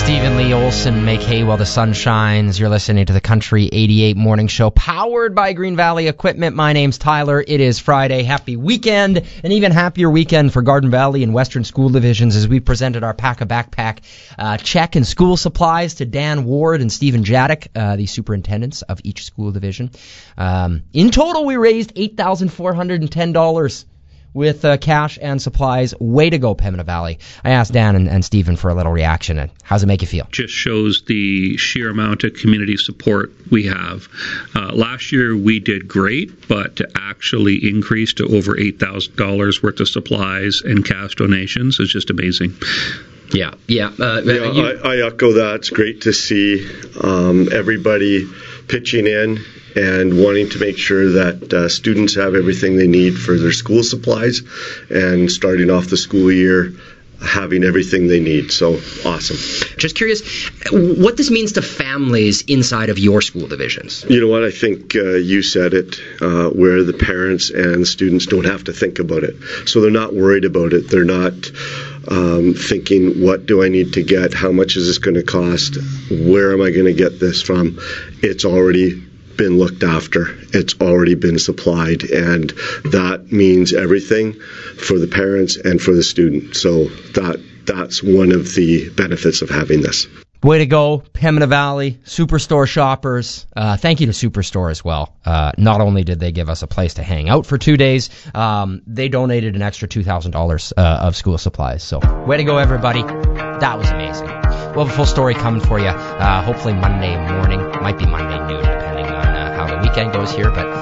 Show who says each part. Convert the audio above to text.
Speaker 1: Stephen Lee Olson make hay while the sun shines. You're listening to the Country 88 Morning Show, powered by Green Valley Equipment. My name's Tyler. It is Friday. Happy weekend, an even happier weekend for Garden Valley and Western School Divisions as we presented our Pack a Backpack check and school supplies to Dan Ward and Stephen Jadek, the superintendents of each school division. In total, we raised $8,410. With cash and supplies. Way to go, Pembina Valley. I asked Dan and Stephen for a little reaction. How's it make you feel?
Speaker 2: Just shows the sheer amount of community support we have. Last year we did great, but to actually increase to over $8,000 worth of supplies and cash donations is just amazing.
Speaker 3: I echo that. It's great to see everybody pitching in and wanting to make sure that students have everything they need for their school supplies and starting off the school year having everything they need. So awesome.
Speaker 4: Just curious, what this means to families inside of your school divisions.
Speaker 3: You know what? I think you said it, where the parents and students don't have to think about it. So they're not worried about it. They're not thinking, what do I need to get? How much is this going to cost? Where am I going to get this from? It's already been looked after. It's already been supplied, and that means everything for the parents and for the student. So that's one of the benefits of having this.
Speaker 1: Way to go, Pembina Valley, Superstore shoppers. Thank you to Superstore as well. Not only did they give us a place to hang out for 2 days, they donated an extra $2,000 of school supplies. So way to go, everybody. That was amazing. We'll have a full story coming for you, hopefully Monday morning. Might be Monday noon, depending on how the weekend goes here, but